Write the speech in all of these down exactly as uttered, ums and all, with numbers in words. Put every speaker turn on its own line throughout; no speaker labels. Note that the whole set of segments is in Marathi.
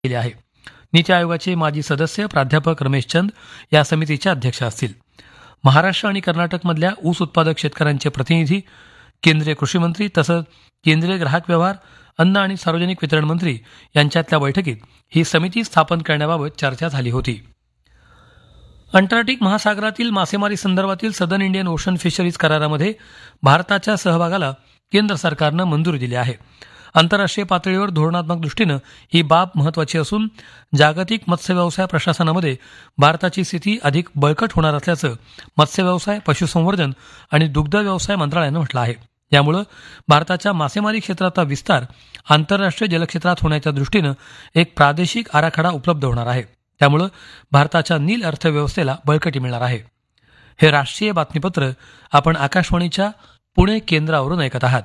केली आहे. नीती आयोगाचे माजी सदस्य प्राध्यापक रमेश चंद या समितीचे अध्यक्ष असतील. महाराष्ट्र आणि कर्नाटकमधल्या ऊस उत्पादक शेतकऱ्यांचे प्रतिनिधी, केंद्रीय कृषी मंत्री तसंच केंद्रीय ग्राहक व्यवहार, अन्न आणि सार्वजनिक वितरण मंत्री यांच्यातल्या बैठकीत ही समिती स्थापन करण्याबाबत चर्चा झाली होती. अंटार्क्टिक महासागरातील मासेमारी संदर्भातील सदर्न इंडियन ओशन फिशरीज करारामध्ये भारताच्या सहभागाला केंद्र सरकारनं मंजुरी दिली आहे. आंतरराष्ट्रीय पातळीवर धोरणात्मक दृष्टीनं ही बाब महत्वाची असून जागतिक मत्स्य व्यवसाय प्रशासनामध्ये भारताची स्थिती अधिक बळकट होणार असल्याचं मत्स्य व्यवसाय, पशुसंवर्धन आणि दुग्ध व्यवसाय मंत्रालयानं म्हटलं आहे. यामुळे भारताच्या मासेमारी क्षेत्राचा विस्तार आंतरराष्ट्रीय जलक्षेत्रात होण्याच्या दृष्टीनं एक प्रादेशिक आराखडा उपलब्ध होणार आहे. त्यामुळे भारताच्या नील अर्थव्यवस्थेला बळकटी मिळणार आहे. हे राष्ट्रीय बातमीपत्र आपण आकाशवाणीच्या पुणे केंद्रावरून ऐकत आहात.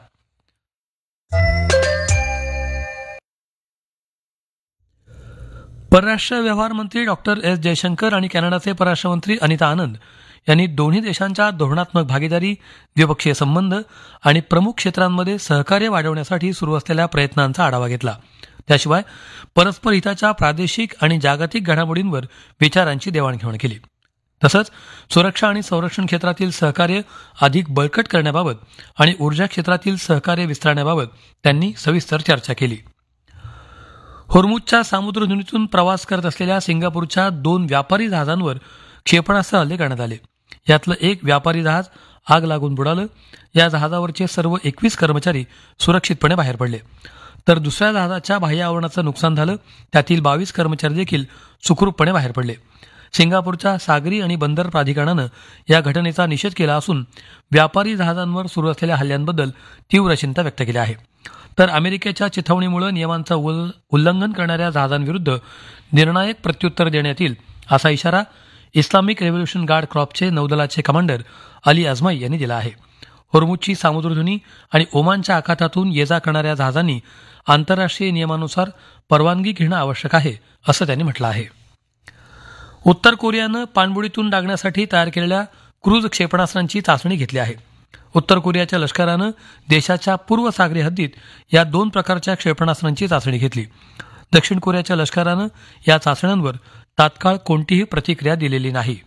परराष्ट्र व्यवहार मंत्री डॉक्टर एस जयशंकर आणि कॅनडाचे परराष्ट्र मंत्री अनिता आनंद यांनी दोन्ही देशांच्या धोरणात्मक भागीदारी, द्विपक्षीय संबंध आणि प्रमुख क्षेत्रांमध्ये सहकार्य वाढवण्यासाठी सुरू असलेल्या प्रयत्नांचा आढावा घेतला. त्याशिवाय परस्पर हिताच्या प्रादेशिक आणि जागतिक घडामोडींवर विचारांची देवाणघेवाण केली. तसंच सुरक्षा आणि संरक्षण क्षेत्रातील सहकार्य अधिक बळकट करण्याबाबत आणि ऊर्जा क्षेत्रातील सहकार्य विस्तारण्याबाबत त्यांनी सविस्तर चर्चा केली. होर्मुझच्या सामुद्रधुनीतून प्रवास करत असलेल्या सिंगापूरच्या दोन व्यापारी जहाजांवर क्षेपणास्त्र हल्ले करण्यात आले. यातलं एक व्यापारी जहाज आग लागून बुडालं. या जहाजावरचे सर्व एकवीस कर्मचारी सुरक्षितपणे बाहेर पडले, तर दुसऱ्या जहाजाच्या बाह्य आवरणाचं नुकसान झालं. त्यातील बावीस कर्मचारी देखील सुखरूपपणे बाहेर पडले. सिंगापूरच्या सागरी आणि बंदर प्राधिकरणानं या घटनेचा निषेध केला असून व्यापारी जहाजांवर सुरू असलेल्या हल्ल्यांबद्दल तीव्र चिंता व्यक्त केली आहे. तर अमेरिकेच्या चिथावणीमुळे नियमांचं उल्लंघन करणाऱ्या जहाजांविरुद्ध निर्णायक प्रत्युत्तर देण्यात येईल असा इशारा Islamic revolution guard क्रॉपचे नौदलाचे commander Ali Azmaei यांनी दिला आहे. होर्मुझची सामुद्रधुनी आणि ओमानच्या आखातातून ये जा करणाऱ्या जहाजांनी आंतरराष्ट्रीय नियमानुसार परवानगी घेणं आवश्यक आहे असं त्यांनी म्हटलं आहे. उत्तर कोरियानं पाणबुडीतून डागण्यासाठी तयार केलेल्या क्रूझ क्षेपणास्त्रांची चाचणी घेतली आहे. उत्तर कोरियाच्या लष्करानं देशाच्या पूर्व सागरी हद्दीत या दोन प्रकारच्या क्षेपणास्त्रांची चाचणी घेतली. दक्षिण कोरियाच्या लष्करानं या चाचण्यांवर तात्काळ कोणतीही प्रतिक्रिया दिलेली नाही.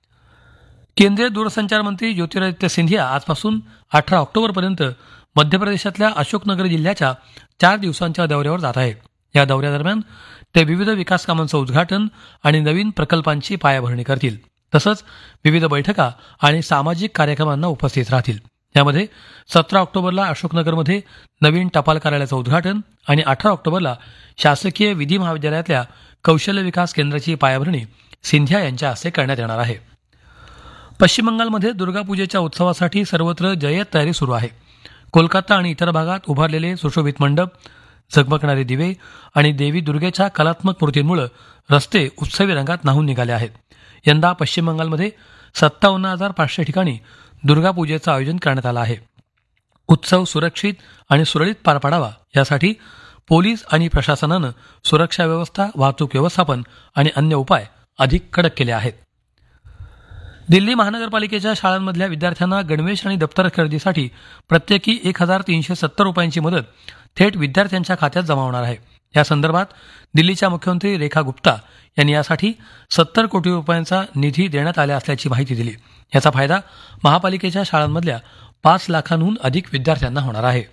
केंद्रीय दूरसंचार मंत्री ज्योतिरादित्य सिंधिया आजपासून अठरा ऑक्टोबरपर्यंत मध्य प्रदेशातल्या अशोकनगर जिल्ह्याच्या चार दिवसांच्या दौऱ्यावर जात आहेत. या दौऱ्यादरम्यान ते विविध विकास कामांचं उद्घाटन आणि नवीन प्रकल्पांची पायाभरणी करतील. तसंच विविध बैठका आणि सामाजिक कार्यक्रमांना उपस्थित राहतील. यामध्ये सतरा ऑक्टोबरला अशोकनगरमध्ये नवीन टपाल कार्यालयाचं उद्घाटन आणि अठरा ऑक्टोबरला शासकीय विधी महाविद्यालयातल्या कौशल्य विकास केंद्राची पायाभरणी सिंधिया यांच्या हस्ते करण्यात येणार आहे. पश्चिम बंगालमध्ये दुर्गापूजेच्या उत्सवासाठी सर्वत्र जय्यत तयारी सुरू आहे. कोलकाता आणि इतर भागात उभारलेले सुशोभित मंडप, झगमगणारे दिवे आणि देवी दुर्गेच्या कलात्मक मूर्तींमुळे रस्ते उत्सवी रंगात न्हाऊन निघाले आहेत. यंदा पश्चिम बंगालमध्ये सत्तावन्न हजार पाचशे ठिकाणी दुर्गापूजेचं आयोजन करण्यात आलं आहे. उत्सव सुरक्षित आणि सुरळीत पार पाडावा यासाठी पोलीस आणि प्रशासनानं सुरक्षा व्यवस्था, वाहतूक व्यवस्थापन आणि अन्य उपाय अधिक कडक केले आहेत. दिल्ली महानगरपालिकेच्या शाळांमधल्या विद्यार्थ्यांना गणवेश आणि दप्तर खरेदीसाठी प्रत्येकी एक हजार तीनशे सत्तर रुपयांची मदत थेट विद्यार्थ्यांच्या खात्यात जमा होणार आहे. या संदर्भात दिल्लीच्या मुख्यमंत्री रेखा गुप्ता यांनी यासाठी सत्तर कोटी रुपयांचा निधी देण्यात आला असल्याची माहिती दिली. याचा फायदा महापालिकेच्या शाळांमधल्या पाच लाखांहून अधिक विद्यार्थ्यांना होणार आहे.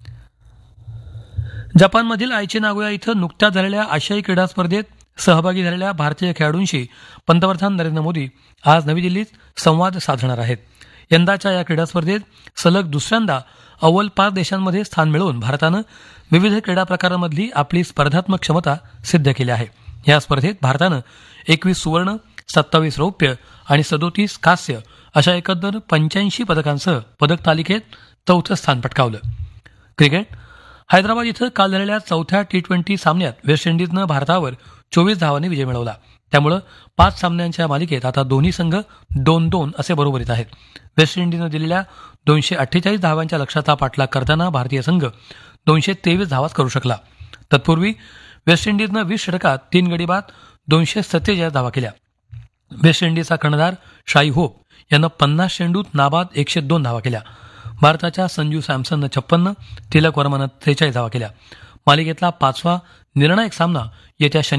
जपानमधील आयची नागोया इथं नुकत्याच झालेल्या आशियाई क्रीडा स्पर्धेत सहभागी झालेल्या भारतीय खेळाडूंशी पंतप्रधान नरेंद्र मोदी आज नवी दिल्लीत संवाद साधणार आहेत. यंदाच्या या क्रीडा स्पर्धेत सलग दुसऱ्यांदा अव्वल पाच देशांमध्ये स्थान मिळवून भारतानं विविध क्रीडा प्रकारांमधली आपली स्पर्धात्मक क्षमता सिद्ध केली आहे. या स्पर्धेत भारतानं एकवीस सुवर्ण, सत्तावीस रौप्य आणि सदोतीस कांस्य अशा एकंदर पंच्याऐंशी पदकांसह पदक तालिकेत चौथं स्थान पटकावलं. क्रिकेट हैदराबाद इथं काल झालेल्या चौथ्या टी ट्वेंटी सामन्यात वेस्ट इंडिजनं भारतावर चोवीस धावांनी विजय मिळवला. त्यामुळे पाच सामन्यांच्या मालिकेत आता दोन्ही संघ दोन दोन असे बरोबरीत आहेत. वेस्ट इंडिजनं दिलेल्या दोनशे अठ्ठेचाळीस धावांच्या लक्ष्याचा पाठलाग करताना भारतीय संघ दोनशे तेवीस धावाच करू शकला. तत्पूर्वी वेस्ट इंडिजनं वीस षटकात तीन गडी बाद दोनशे सत्तेचाळीस धावा केल्या. वेस्ट इंडिजचा कर्णधार शाई होप यानं पन्नास चेंडूत नाबाद एकशे दोन धावा केल्या. भारताच्या संजू सॅमसननं छप्पन्न, तिलक वर्मानं त्रेचाळीस धावा केल्या. मालिकेतला पाचवा निर्णायक सामना येत्या शनि